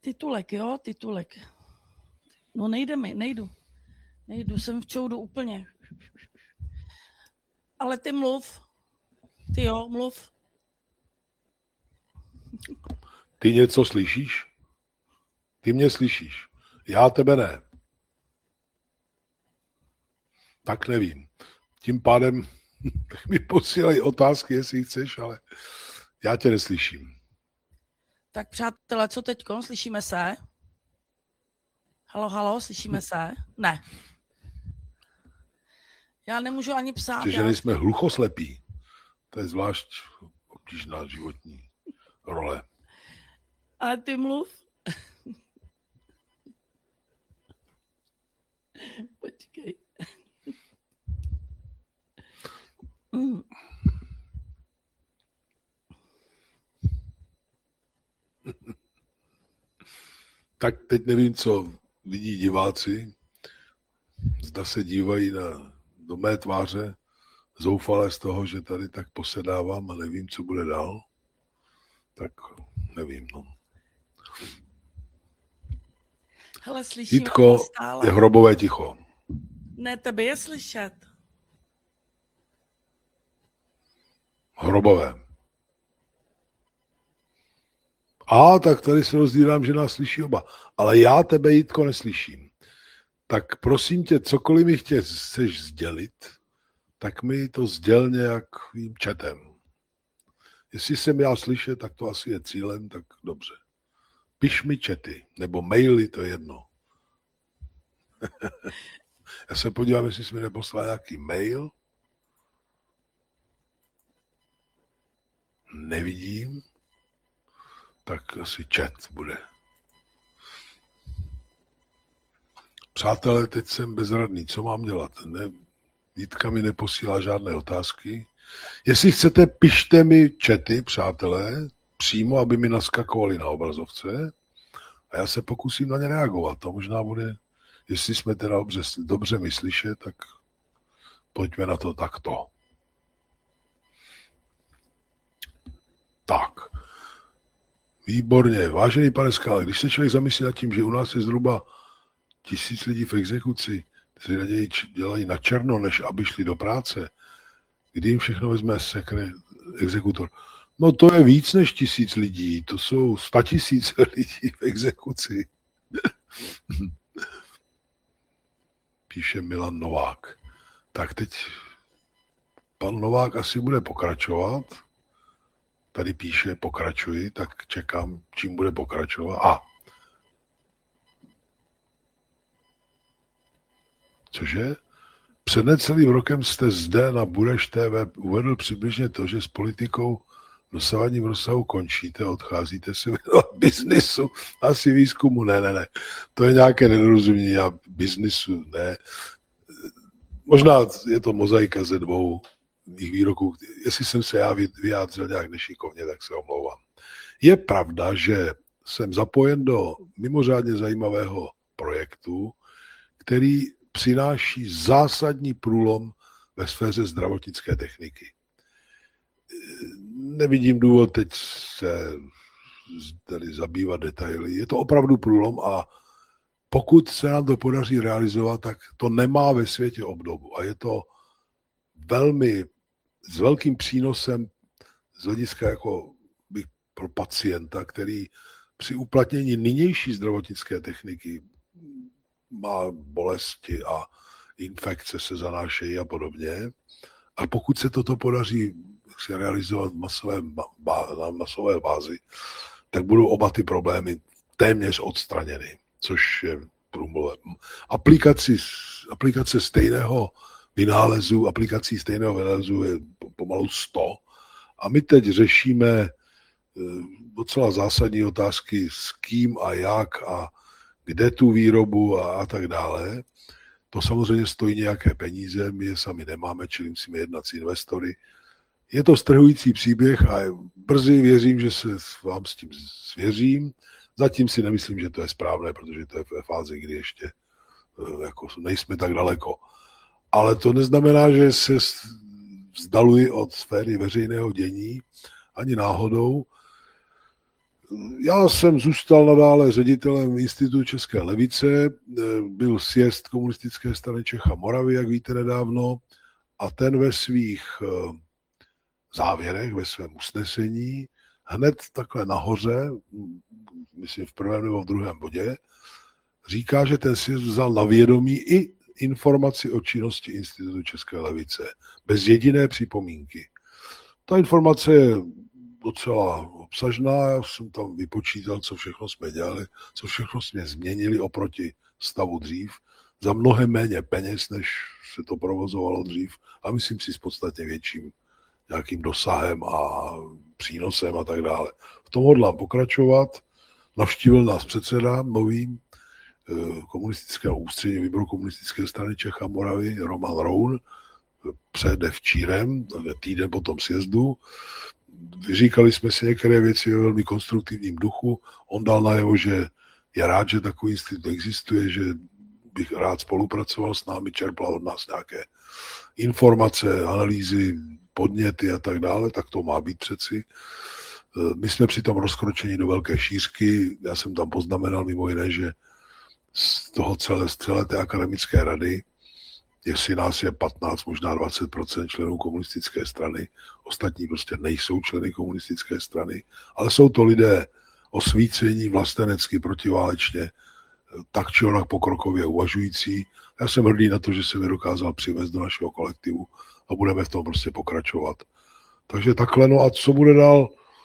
Titulek, jo, titulek. No nejdu, jsem v čoudu úplně. Ale ty mluv. Ty jo, mluv. Ty něco slyšíš? Ty mě slyšíš. Já tebe ne. Tak nevím. Tím pádem mi posílají otázky, jestli chceš, ale já tě neslyším. Tak přátelé, co teďko? Slyšíme se? Halo, slyšíme se? Ne. Já nemůžu ani psát. Že nejsme hluchoslepí. To je zvlášť obtížná životní role. Ale ty mluv. Počkej. Tak teď nevím, co vidí diváci. Zda se dívají do mé tváře zoufale z toho, že tady tak posedávám a nevím, co bude dál. Tak nevím, no. Hele, slyším. Jitko, je hrobové ticho. Ne, tebe je slyšet. Hrobové. Tak tady se rozdívám, že nás slyší oba. Ale já tebe, Jitko, neslyším. Tak prosím tě, cokoliv mi chceš sdělit, tak mi to sděl nějakým chatem. Jestli jsem já slyšet, tak to asi je cílem, tak dobře. Piš mi chaty, nebo maily, to je jedno. Já se podívám, jestli jsi mi neposlal nějaký mail. Nevidím. Tak asi chat bude. Přátelé, teď jsem bezradný. Co mám dělat? Jitka mi neposílá žádné otázky. Jestli chcete, pište mi chaty, přátelé, přímo, aby mi naskakovali na obrazovce a já se pokusím na ně reagovat. To možná bude, jestli jsme teda dobře mi slyšet, tak pojďme na to takto. Tak. Výborně. Vážený pane Skále, když se člověk zamyslí nad tím, že u nás je zhruba 1000 lidí v exekuci, kteří raději dělají na černo, než aby šli do práce, kdy jim všechno vezme exekutor. No to je víc než 1000 lidí, to jsou 100 000 lidí v exekuci. Píše Milan Novák. Tak teď pan Novák asi bude pokračovat. Tady píše pokračuji, tak čekám, čím bude pokračovat. Cože? Před necelým rokem jste zde na Bureš TV uvedl přibližně to, že s politikou dosavadním rozsahu končíte, odcházíte se věnovat biznisu, asi výzkumu, ne. To je nějaké nedorozumění, a biznisu, ne. Možná je to mozaika ze dvou mých výroků. Jestli jsem se já vyjádřil nějak nešikovně, tak se omlouvám. Je pravda, že jsem zapojen do mimořádně zajímavého projektu, který přináší zásadní průlom ve sféře zdravotnické techniky. Nevidím důvod teď se tady zabývat detaily. Je to opravdu průlom a pokud se nám to podaří realizovat, tak to nemá ve světě obdobu. A je to s velkým přínosem z hlediska pro pacienta, který při uplatnění nynější zdravotnické techniky má bolesti a infekce se zanášejí a podobně. A pokud se toto podaří se realizovat na masové bázi, tak budou oba ty problémy téměř odstraněny, což je průmluvem. Aplikace stejného vynálezu je pomalu 100 a my teď řešíme docela zásadní otázky s kým a jak a kde tu výrobu a tak dále. To samozřejmě stojí nějaké peníze, my je sami nemáme, čili musíme jednat s investory. Je to strhující příběh a brzy věřím, že se vám s tím svěřím. Zatím si nemyslím, že to je správné, protože to je ve fázi, kdy ještě nejsme tak daleko. Ale to neznamená, že se vzdaluji od sféry veřejného dění ani náhodou. Já jsem zůstal nadále ředitelem Institutu České levice, byl sjezd Komunistické strany Čech a Moravy, jak víte, nedávno, a ten ve svých závěrech, ve svém usnesení, hned takhle nahoře, myslím v prvém nebo v druhém bodě, říká, že ten sjezd vzal na vědomí i informaci o činnosti Institutu České levice, bez jediné připomínky. Ta informace je docela obsažná, já jsem tam vypočítal, co všechno jsme dělali, co všechno jsme změnili oproti stavu dřív, za mnohem méně peněz, než se to provozovalo dřív, a myslím si s podstatně větším nějakým dosahem a přínosem a tak dále. V tom hodlám pokračovat. Navštívil nás předseda nový komunistického ústředí výboru Komunistické strany Čech a Moravy Roman Roun předevčírem, týden po tom sjezdu. Vyříkali jsme si některé věci ve velmi konstruktivním duchu. On dal najevo, že je rád, že takový institut existuje, že bych rád spolupracoval s námi, čerpal od nás nějaké informace, analýzy, podněty a tak dále, tak to má být přeci. My jsme při tom rozkročení do velké šířky. Já jsem tam poznamenal mimo jiné, že z toho celé té akademické rady, jestli nás je 15, možná 20% členů komunistické strany, ostatní prostě nejsou členy komunistické strany, ale jsou to lidé osvícení, vlastenecky, protiválečně, tak či onak pokrokově uvažující. Já jsem hrdý na to, že jsem je dokázal přivést do našeho kolektivu a budeme v tom prostě pokračovat. Takže takhle, no a co bude dál?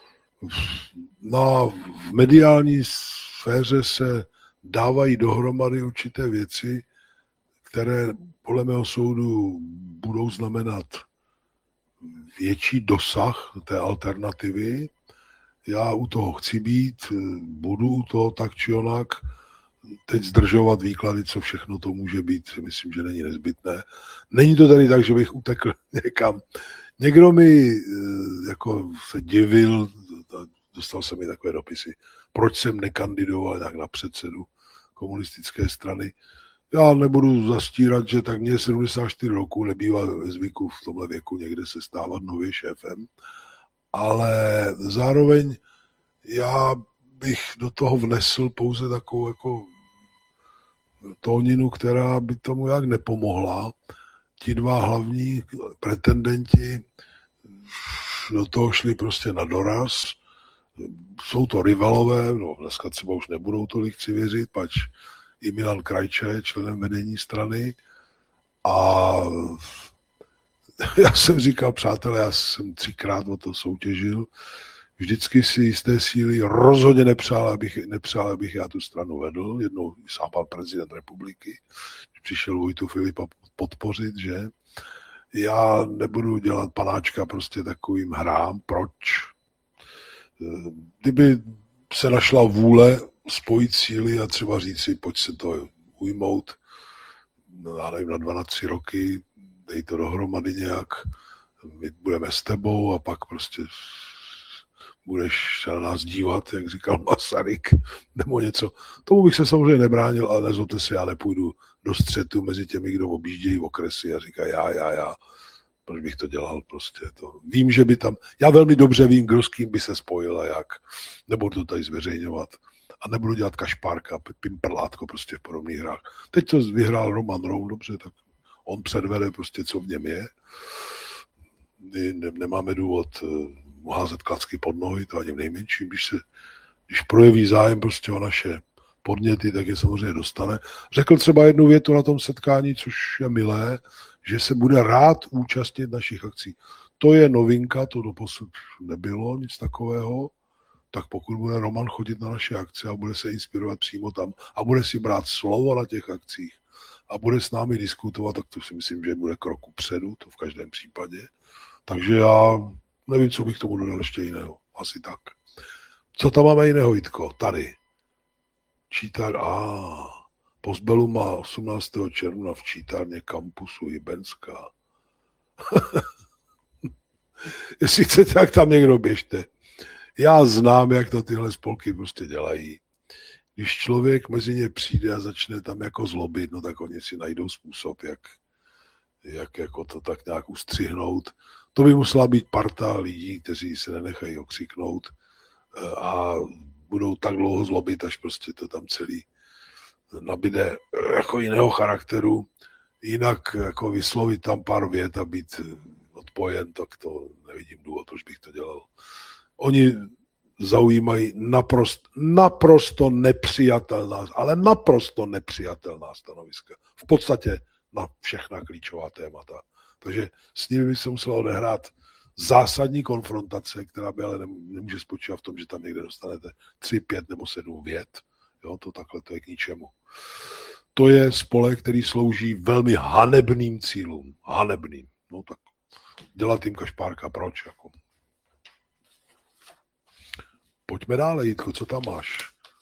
V mediální sféře se dávají dohromady určité věci, které podle mého soudu budou znamenat větší dosah té alternativy. Já u toho chci být, budu u toho tak či onak. Teď zdržovat výklady, co všechno to může být, myslím, že není nezbytné. Není to tady tak, že bych utekl někam. Někdo mi jako se divil, dostal jsem mi takové dopisy, proč jsem nekandidoval nějak na předsedu komunistické strany. Já nebudu zastírat, že tak mě 74 roku, nebývá ve zvyku v tomhle věku někde se stávat nově šéfem, ale zároveň já bych do toho vnesl pouze takovou jako tóninu, která by tomu jak nepomohla. Ti dva hlavní pretendenti do toho šli prostě na doraz. Jsou to rivalové, no dneska třeba už nebudou tolik, chci věřit, pač i Milan Krajča je členem vedení strany. A já jsem říkal, přátelé, já jsem 3krát o to soutěžil. Vždycky si jisté síly rozhodně nepřál, abych já tu stranu vedl. Jednou sám pan prezident republiky přišel Vojtu Filipa podpořit, že já nebudu dělat panáčka prostě takovým hrám. Proč? Kdyby se našla vůle spojit síly a třeba říct si, pojď se to ujmout, já nevím, na 2 na 3 roky, dej to dohromady nějak, my budeme s tebou a pak prostě budeš se na nás dívat, jak říkal Masaryk, nebo něco. Tomu bych se samozřejmě nebránil, ale nezlobte se, já nepůjdu do střetu mezi těmi, kdo objíždějí okresy a říkají já. Proč bych to dělal prostě to. Vím, že by tam, já velmi dobře vím, kdo s kým by se spojil a jak. Nebudu to tady zveřejňovat. A nebudu dělat kašpárka, pimperlátko prostě v podobných hrách. Teď to vyhrál Roman Roun, dobře, tak on předvede prostě, co v něm je. My nemáme důvod mu házet klacky pod nohy, to ani v nejmenším. Když projeví zájem prostě o naše podněty, tak je samozřejmě dostane. Řekl třeba jednu větu na tom setkání, což je milé, že se bude rád účastnit našich akcí. To je novinka, to doposud nebylo nic takového. Tak pokud bude Roman chodit na naše akce a bude se inspirovat přímo tam a bude si brát slovo na těch akcích a bude s námi diskutovat, tak to si myslím, že bude kroku předu, to v každém případě. Takže já nevím, co bych tomu dodal ještě jiného. Asi tak. Co tam máme jiného, Jitko? Tady. Postbelu má 18. června v čítárně kampusu Jibenská. Jestli chcete, tak tam někdo běžte. Já znám, jak to tyhle spolky prostě dělají. Když člověk mezi ně přijde a začne tam jako zlobit, no tak oni si najdou způsob, jak jako to tak nějak ustřihnout. To by musela být parta lidí, kteří se nenechají okřiknout a budou tak dlouho zlobit, až prostě to tam celý nabíde jako jiného charakteru. Jinak jako vyslovit tam pár vět a být odpojen, tak to nevidím důvod, proč bych to dělal. Oni zaujímají naprosto nepřijatelná, ale naprosto nepřijatelná stanoviska. V podstatě na všechna klíčová témata. Takže s nimi by se musela odehrát zásadní konfrontace, která by ale nemůže spočívat v tom, že tam někde dostanete 3, 5 nebo 7 vět. Jo, to takhle to je k ničemu. To je spolek, který slouží velmi hanebným cílům. Hanebným. No tak dělat jim kašpárka, proč? Jako. Pojďme dále, Jitko, co tam máš?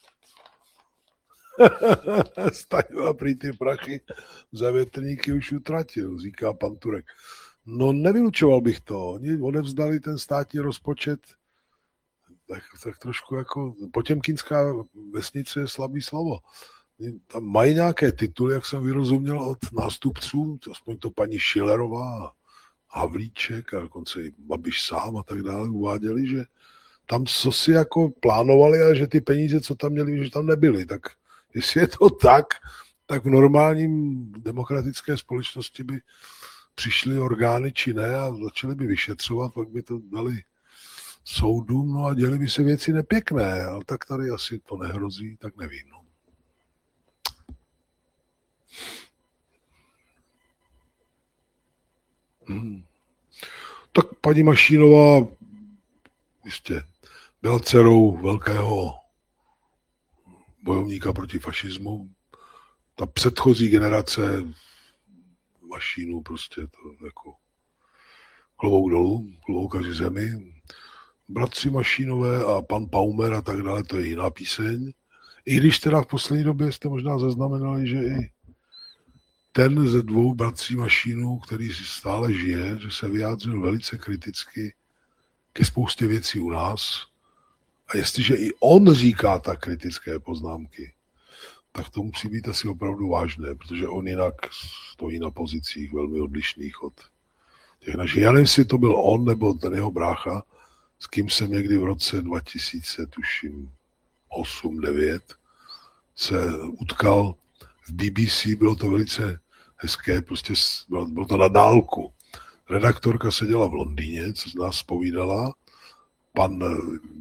Staňova prý ty prachy za větrníky už utratil, říká pan Turek. No nevylučoval bych to. Oni odevzdali ten státní rozpočet tak trošku jako potěmkinská vesnice je slabý slovo. Tam mají nějaké tituly, jak jsem vyrozuměl od nástupců, aspoň to paní Schillerová, Havlíček a dokonce i Babiš sám a tak dále uváděli, že tam co si jako plánovali a že ty peníze, co tam měli, že tam nebyly. Tak jestli je to tak v normálním demokratické společnosti by přišly orgány či ne a začaly by vyšetřovat, pak by to dali soudům, no a děly by se věci nepěkné, ale tak tady asi to nehrozí, tak nevím. No. Tak paní Mašínová jistě byla dcerou velkého bojovníka proti fašismu. Ta předchozí generace Mašínů prostě to jako klobouk dolů, kloboukaři zemi. Bratři Mašínové a pan Paumer a tak dále, to je jiná píseň. I když teda v poslední době jste možná zaznamenali, že i ten ze 2 bratří Mašínů, který si stále žije, že se vyjádřil velice kriticky ke spoustě věcí u nás. A jestliže i on říká tak kritické poznámky, tak to musí být asi opravdu vážné, protože on jinak stojí na pozicích velmi odlišných od těch našich. Já nevím, jestli to byl on nebo ten jeho brácha, s kým jsem někdy v roce 2000, tuším 8-9, se utkal v BBC, bylo to velice hezké, prostě bylo to na dálku. Redaktorka seděla v Londýně, co z nás povídala, pan